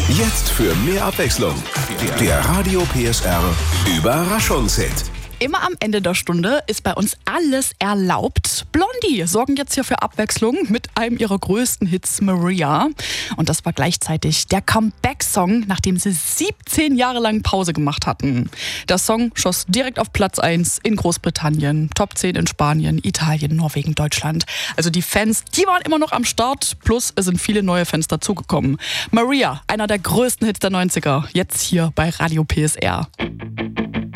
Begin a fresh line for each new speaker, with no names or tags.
Jetzt für mehr Abwechslung. Der Radio PSR Überraschungshit.
Immer am Ende der Stunde ist bei uns alles erlaubt. Blondie sorgen jetzt hier für Abwechslung mit einem ihrer größten Hits, Maria. Und das war gleichzeitig der Comeback-Song, nachdem sie 17 Jahre lang Pause gemacht hatten. Der Song schoss direkt auf Platz 1 in Großbritannien, Top 10 in Spanien, Italien, Norwegen, Deutschland. Also die Fans, die waren immer noch am Start, plus es sind viele neue Fans dazugekommen. Maria, einer der größten Hits der 90er, jetzt hier bei Radio PSR.